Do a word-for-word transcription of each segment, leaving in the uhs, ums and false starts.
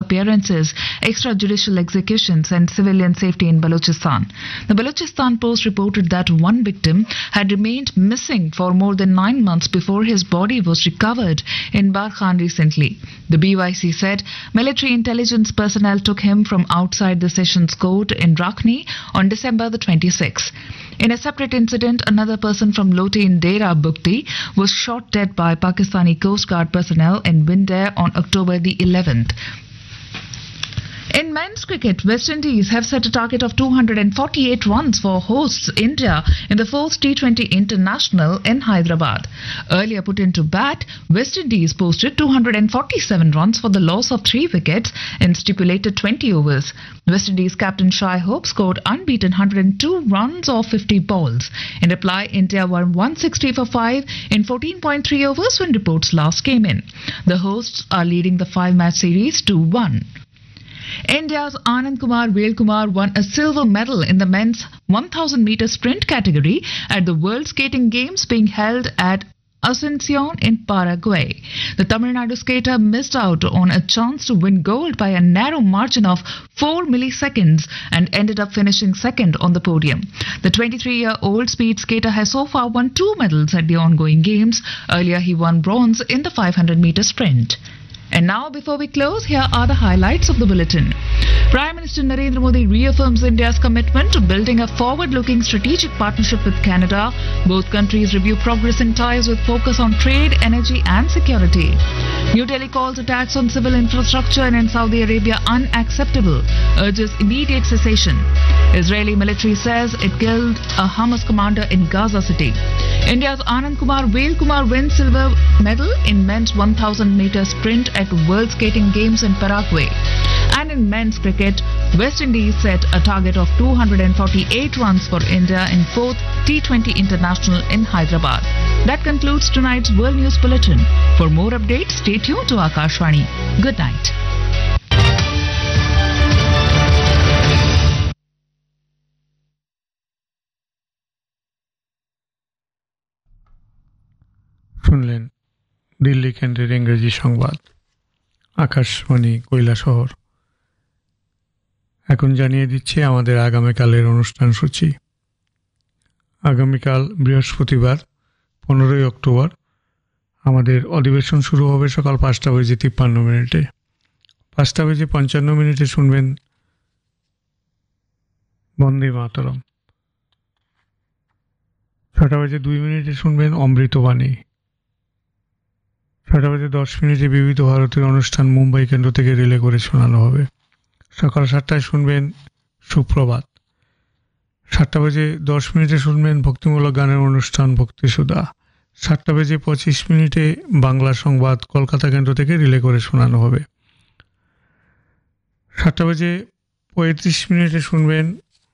appearances, extrajudicial executions, and civilian safety in Balochistan. The Balochistan Post reported that one victim had remained missing for more than nine months before his body was recovered in Barkhan recently. The B Y C said military intelligence personnel took him from outside the Sessions Court in Rakhni on December the twenty-sixth. In a separate incident, another person from Loti in Dera Bukti was shot dead by Pakistani Coast Guard personnel in Windair on October the eleventh. In men's cricket, West Indies have set a target of two hundred forty-eight runs for hosts India in the fourth T twenty International in Hyderabad. Earlier put into bat, West Indies posted two hundred forty-seven runs for the loss of three wickets in stipulated twenty overs. West Indies captain Shai Hope scored unbeaten one hundred two runs off fifty balls. In reply, India won one hundred sixty for five in fourteen point three overs when reports last came in. The hosts are leading the five-match series two one. India's Anand Kumar Velkumar won a silver medal in the men's one thousand meter sprint category at the World Skating Games being held at Asuncion in Paraguay. The Tamil Nadu skater missed out on a chance to win gold by a narrow margin of four milliseconds and ended up finishing second on the podium. The twenty-three-year-old speed skater has so far won two medals at the ongoing games. Earlier he won bronze in the five hundred meter sprint. And now, before we close, here are the highlights of the bulletin. Prime Minister Narendra Modi reaffirms India's commitment to building a forward-looking strategic partnership with Canada. Both countries review progress in ties with focus on trade, energy and security. New Delhi calls attacks on civil infrastructure and in Saudi Arabia unacceptable, urges immediate cessation. Israeli military says it killed a Hamas commander in Gaza City. India's Anand Kumar Velkumar wins silver medal in men's one thousand meter sprint at World Skating Games in Paraguay. And in men's cricket, West Indies set a target of two hundred forty-eight runs for India in fourth T twenty International in Hyderabad. That concludes tonight's World News Bulletin. For more updates, stay tuned to Akashvani. Good night. শুনলেন দিল্লি কেন্দ্রের ইংরেজি সংবাদ আকাশবাণী কৈলাসহর। এখন জানিয়ে দিচ্ছি আমাদের আগামীকালের অনুষ্ঠান সূচি। আগামীকাল বৃহস্পতিবার পনেরোই অক্টোবর আমাদের অধিবেশন শুরু হবে সকাল পাঁচটা বেজে তিপ্পান্ন মিনিটে। পাঁচটা বেজে পঞ্চান্ন মিনিটে শুনবেন বন্দে মাতরম। ছটা বেজে দুই মিনিটে শুনবেন অমৃতবাণী। ছটা বেজে দশ মিনিটে বিবিধ ভারতের অনুষ্ঠান মুম্বাই কেন্দ্র থেকে রিলে করে শোনানো হবে। সকাল সাতটায় শুনবেন সুপ্রভাত। সাতটা বেজে দশ মিনিটে শুনবেন ভক্তিমূলক গানের অনুষ্ঠান ভক্তিসুধা। সাতটা বেজে পঁচিশ মিনিটে বাংলা সংবাদ কলকাতা কেন্দ্র থেকে রিলে করে শোনানো হবে। সাতটা বেজে পঁয়ত্রিশ মিনিটে শুনবেন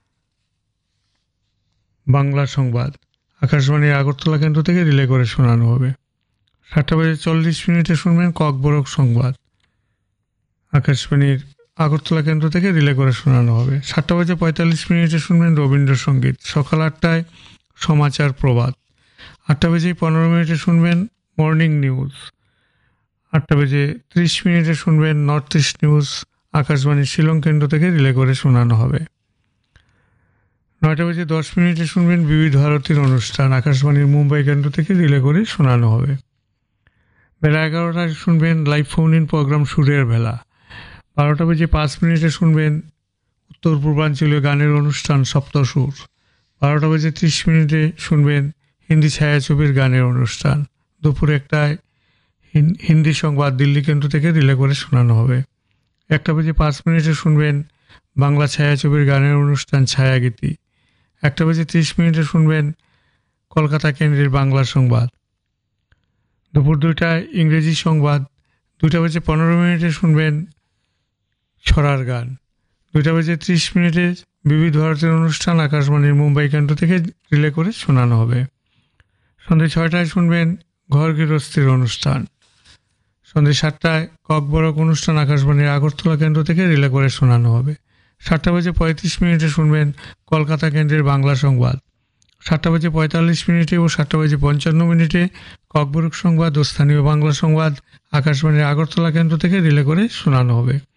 বাংলা সংবাদ আকাশবাণীর আগরতলা কেন্দ্র থেকে রিলে করে শোনানো হবে। সাতটা বেজে চল্লিশ মিনিটে শুনবেন ককবরক সংবাদ আকাশবাণীর আগরতলা কেন্দ্র থেকে রিলে করে শোনানো হবে। সাতটা বেজে পঁয়তাল্লিশ মিনিটে শুনবেন রবীন্দ্রসঙ্গীত। সকাল আটটায় সমাচার প্রভাত। আটটা বেজে পনেরো মিনিটে শুনবেন মর্নিং নিউজ। আটটা বেজে ত্রিশ মিনিটে শুনবেন নর্থ ইস্ট নিউজ আকাশবাণীর শিলং কেন্দ্র থেকে রিলে করে শোনানো হবে। নয়টা বেজে দশ মিনিটে শুনবেন বিবিধ ভারতীর অনুষ্ঠান আকাশবাণীর মুম্বাই কেন্দ্র থেকে রিলে করে শোনানো হবে। বেলা এগারোটায় শুনবেন লাইভ ফোন ইন প্রোগ্রাম সুরের ভেলা। বারোটা বেজে পাঁচ মিনিটে শুনবেন উত্তর পূর্বাঞ্চলীয় গানের অনুষ্ঠান সপ্তসুর। বারোটা বেজে ত্রিশ মিনিটে শুনবেন হিন্দি ছায়াছবির গানের অনুষ্ঠান। দুপুর একটায় হিন্দি সংবাদ দিল্লি কেন্দ্র থেকে রিলে করে শোনানো হবে। একটা বেজে পাঁচ মিনিটে শুনবেন বাংলা ছায়াছবির গানের অনুষ্ঠান ছায়াগীতি। একটা বেজে ত্রিশ মিনিটে শুনবেন কলকাতা কেন্দ্রের বাংলা সংবাদ। দুপুর দুইটায় ইংরেজি সংবাদ। দুইটা বেজে পনেরো মিনিটে শুনবেন ছড়ার গান। দুইটা বেজে ত্রিশ মিনিটে বিবিধ ভারতের অনুষ্ঠান আকাশবাণীর মুম্বাই কেন্দ্র থেকে রিলে করে শোনানো হবে। সন্ধ্যে ছয়টায় শুনবেন ঘর গৃহস্থির অনুষ্ঠান। সন্ধ্যে সাতটায় ককবরক অনুষ্ঠান আকাশবাণীর আগরতলা কেন্দ্র থেকে রিলে করে শোনানো হবে। সাতটা বেজে পঁয়ত্রিশ মিনিটে শুনবেন কলকাতা কেন্দ্রের বাংলা সংবাদ। সাতটা বেজে পঁয়তাল্লিশ মিনিটে ও সাতটা বেজে পঞ্চান্ন মিনিটে ককবরক সংবাদ ও স্থানীয় বাংলা সংবাদ আকাশবাণীর আগরতলা কেন্দ্র থেকে রিলে করে শোনানো হবে।